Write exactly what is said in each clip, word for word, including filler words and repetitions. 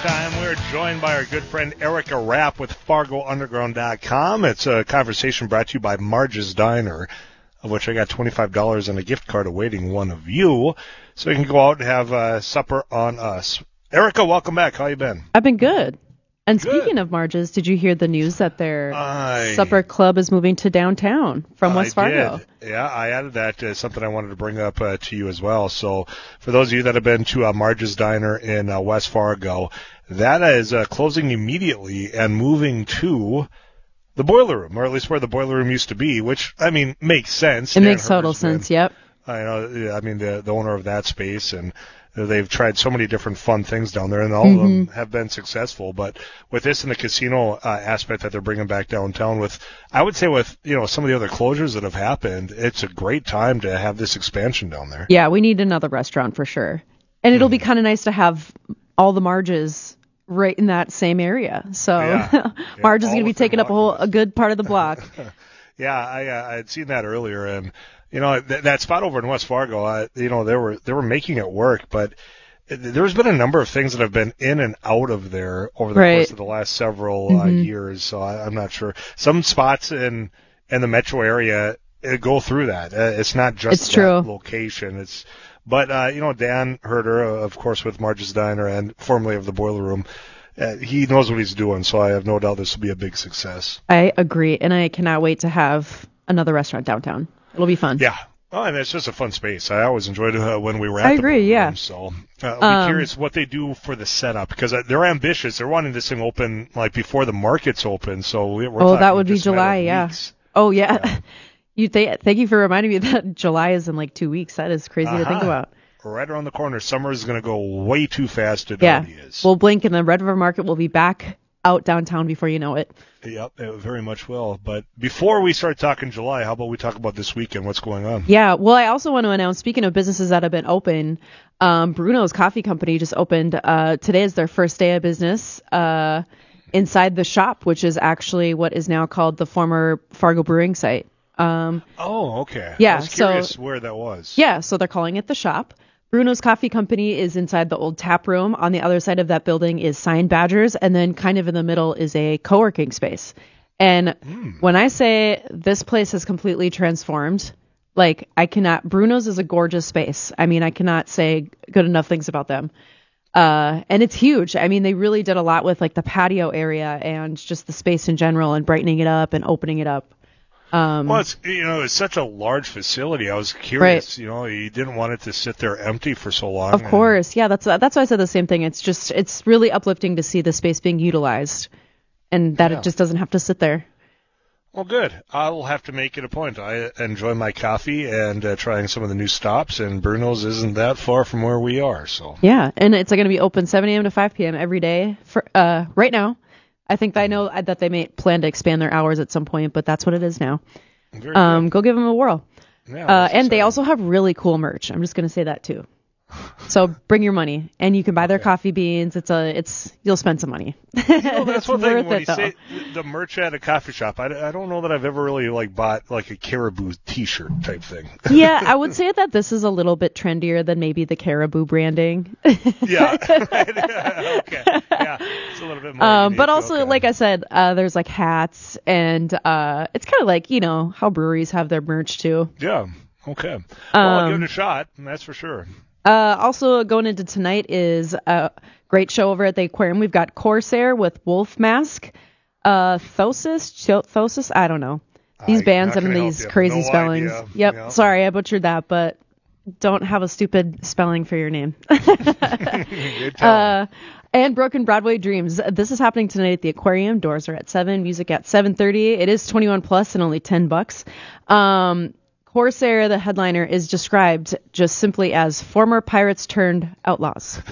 time, we're joined by our good friend Erica Rapp with Fargo Underground dot com. It's a conversation brought to you by Marge's Diner, of which I got twenty-five dollars and a gift card awaiting one of you, so you can go out and have uh, supper on us. Erica, welcome back. How you been? I've been good. And Good. Speaking of Marge's, did you hear the news that their I, supper club is moving to downtown from West I Fargo? Did. Yeah, I added that to something I wanted to bring up uh, to you as well. So for those of you that have been to uh, Marge's Diner in uh, West Fargo, that is uh, closing immediately and moving to the Boiler Room, or at least where the Boiler Room used to be, which, I mean, makes sense. It Dan makes total Herbert's sense, been, yep. I know, I mean, the, the owner of that space, and they've tried so many different fun things down there, and all mm-hmm. of them have been successful. But with this and the casino uh, aspect that they're bringing back downtown, with, I would say with, you know, some of the other closures that have happened, it's a great time to have this expansion down there. Yeah, we need another restaurant for sure. And it'll mm. be kind of nice to have all the Marges right in that same area. So Yeah. Marge is Yeah, going to be taking up a whole a good part of the block. Yeah, I uh, I had seen that earlier, and you know th- that spot over in West Fargo, I, you know they were they were making it work, but there's been a number of things that have been in and out of there over the right. course of the last several mm-hmm. uh, years. So I, I'm not sure. Some spots in in the metro area uh, go through that. Uh, it's not just it's that true. location. It's but uh, you know Dan Herder, uh, of course, with Marge's Diner and formerly of the Boiler Room. Uh, he knows what he's doing, so I have no doubt this will be a big success. I agree, and I cannot wait to have another restaurant downtown. It'll be fun. Yeah. Oh, and it's just a fun space. I always enjoyed it uh, when we were at I the agree, Boiler yeah. Room, so uh, I'll be Um, curious what they do for the setup, because uh, they're ambitious. They're wanting this thing open like before the market's open, so we- we're Oh, talking that would be just a matter July, of yeah. weeks. Oh, yeah. Yeah. you th- Thank you for reminding me that July is in like two weeks. That is crazy to think Uh-huh. about. Right around the corner. Summer is going to go way too fast. It Yeah. already is. We'll blink and the Red River Market will be back out downtown before you know it. Yep, it very much will. But before we start talking July, how about we talk about this weekend? What's going on? Yeah, well, I also want to announce, speaking of businesses that have been open, um, Bruno's Coffee Company just opened. Uh, today is their first day of business uh, inside the shop, which is actually what is now called the former Fargo Brewing site. Um, Oh, okay. Yeah, I was curious so- where that was. yeah, so they're calling it the shop. Bruno's Coffee Company is inside the old tap room. On the other side of that building is Sign Badgers, and then kind of in the middle is a co-working space. And Mm. when I say this place has completely transformed, like I cannot, Bruno's is a gorgeous space. I mean, I cannot say good enough things about them. Uh, and it's huge. I mean, they really did a lot with like the patio area and just the space in general and brightening it up and opening it up. Um, Well, it's you know it's such a large facility. I was curious. You know, you didn't want it to sit there empty for so long. Of and- course, yeah. That's that's why I said the same thing. It's just it's really uplifting to see the space being utilized, and that Yeah. it just doesn't have to sit there. Well, good. I'll have to make it a point. I enjoy my coffee and uh, trying some of the new stops, and Bruno's isn't that far from where we are. So Yeah, and it's going to be open seven a.m. to five p.m. every day for uh right now. I think I know that they may plan to expand their hours at some point, but that's what it is now. very Um, good. go give them a whirl. Yeah, Uh, that's and they exciting. also have really cool merch. I'm just going to say that too. So bring your money, and you can buy their Okay. coffee beans. It's a, it's you'll spend some money. You know, that's it's one thing worth when it you though. say the merch at a coffee shop. I, I don't know that I've ever really like bought like a Caribou T-shirt type thing. Yeah, I would say that this is a little bit trendier than maybe the Caribou branding. Yeah. Okay. Yeah. It's a little bit more. Um, unique. but also, Okay. like I said, uh, there's like hats, and uh, it's kind of like, you know, how breweries have their merch too. Yeah. Okay. Well, I'll give Um, it a shot. That's for sure. Uh, also going into tonight is a great show over at the Aquarium. We've got Corsair with Wolf Mask, uh, Thosis, Thosis, I don't know. These I- bands not and gonna these help you. crazy No spellings. idea. Yep, Yeah. sorry, I butchered that, but don't have a stupid spelling for your name. Good Uh, time. and Broken Broadway Dreams. This is happening tonight at the Aquarium. Doors are at seven. Music at seven thirty. It is twenty-one plus and only ten bucks. Um, Corsair, the headliner, is described just simply as former pirates turned outlaws.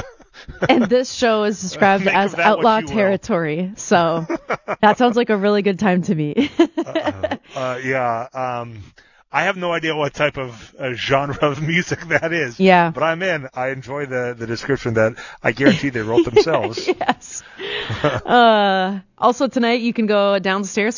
And this show is described Make as of that what outlaw you will. territory. So that sounds like a really good time to me. uh, uh, yeah. Um, I have no idea what type of uh, genre of music that is. Yeah. But I'm in. I enjoy the, the description that I guarantee they wrote themselves. Yes. uh, also tonight you can go downstairs